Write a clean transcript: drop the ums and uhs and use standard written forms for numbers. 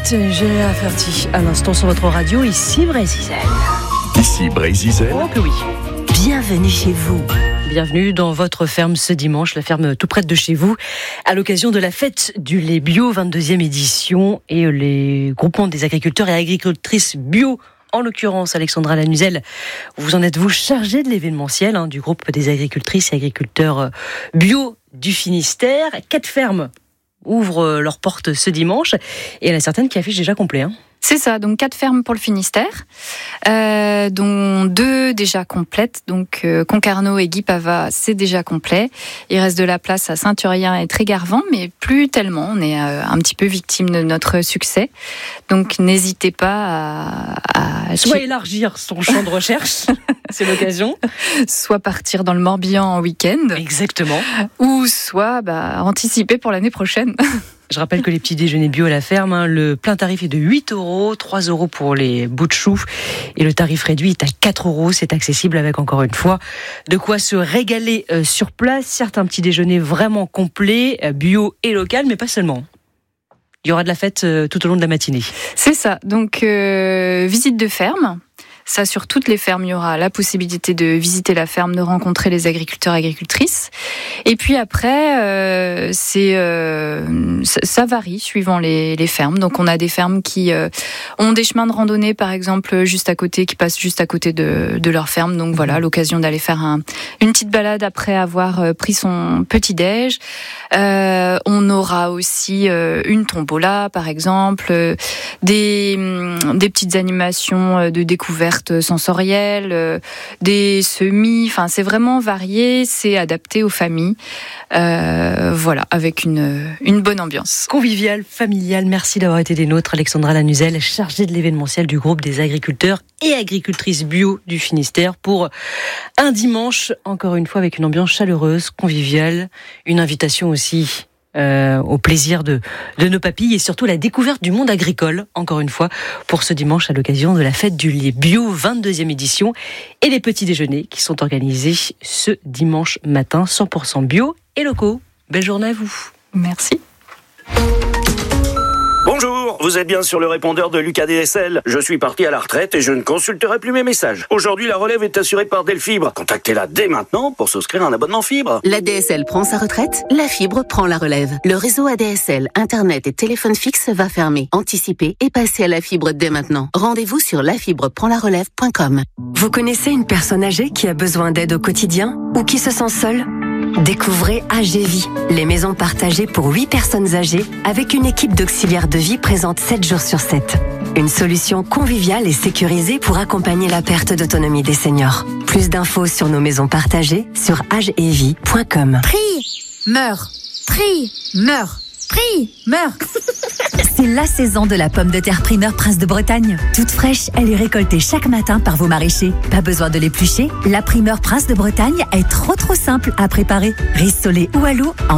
Juliette, j'ai averti à l'instant sur votre radio, ici Brésil. Ici Brésil. Oh que oui. Bienvenue chez vous. Bienvenue dans votre ferme ce dimanche, la ferme tout près de chez vous, à l'occasion de la fête du lait bio, 22e édition, et les groupements des agriculteurs et agricultrices bio, en l'occurrence Alexandra Lanuzel, vous en êtes-vous chargée de l'événementiel du groupe des agricultrices et agriculteurs bio du Finistère. 4 fermes ouvrent leurs portes ce dimanche, et il y en a certaines qui affichent déjà complet. C'est ça, donc 4 fermes pour le Finistère, dont 2 déjà complètes, donc Concarneau et Guipava, c'est déjà complet. Il reste de la place à Saint-Urien et Trégarvan, mais plus tellement, on est un petit peu victime de notre succès. Donc n'hésitez pas à soit élargir son champ de recherche, c'est l'occasion. Soit partir dans le Morbihan en week-end. Exactement. Ou soit anticiper pour l'année prochaine. Je rappelle que les petits déjeuners bio à la ferme, le plein tarif est de 8 €, 3 € pour les bouts de choux, et le tarif réduit est à 4 €. C'est accessible avec, encore une fois, de quoi se régaler sur place. Certes, un petit déjeuner vraiment complet, bio et local, mais pas seulement. Il y aura de la fête tout au long de la matinée. C'est ça, donc visite de ferme. Ça, sur toutes les fermes, il y aura la possibilité de visiter la ferme, de rencontrer les agriculteurs et agricultrices. Et puis après, ça varie suivant les fermes. Donc on a des fermes qui ont des chemins de randonnée, par exemple, juste à côté, qui passent juste à côté de leur ferme. Donc voilà, l'occasion d'aller faire une petite balade après avoir pris son petit-déj. On aura aussi une tombola, par exemple, des petites animations de découverte sensorielle, des semis, enfin c'est vraiment varié, c'est adapté aux familles, voilà, avec une bonne ambiance. Convivial, familial, merci d'avoir été des nôtres. Alexandra Lanuzel, chargée de l'événementiel du groupe des agriculteurs et agricultrices bio du Finistère, pour un dimanche, encore une fois, avec une ambiance chaleureuse, conviviale, une invitation aussi au plaisir de nos papilles, et surtout la découverte du monde agricole, encore une fois, pour ce dimanche à l'occasion de la fête du lait bio, 22e édition, et les petits déjeuners qui sont organisés ce dimanche matin, 100% bio et locaux. Belle journée à vous. Merci. Bonjour, vous êtes bien sur le répondeur de Lucas DSL. Je suis parti à la retraite et je ne consulterai plus mes messages. Aujourd'hui, la relève est assurée par Delfibre. Contactez-la dès maintenant pour souscrire un abonnement fibre. La DSL prend sa retraite, la fibre prend la relève. Le réseau ADSL, Internet et téléphone fixe va fermer. Anticipez et passez à la fibre dès maintenant. Rendez-vous sur lafibreprendlarelève.com. Vous connaissez une personne âgée qui a besoin d'aide au quotidien ou qui se sent seule ? Découvrez AGVie, les maisons partagées pour 8 personnes âgées avec une équipe d'auxiliaires de vie présente 7 jours sur 7. Une solution conviviale et sécurisée pour accompagner la perte d'autonomie des seniors. Plus d'infos sur nos maisons partagées sur agevie.com. Prie, meurs, prie, meurs, prie, meurs. C'est la saison de la pomme de terre primeur Prince de Bretagne. Toute fraîche, elle est récoltée chaque matin par vos maraîchers. Pas besoin de l'éplucher, la primeur Prince de Bretagne est trop simple à préparer. Rissolée ou à l'eau, en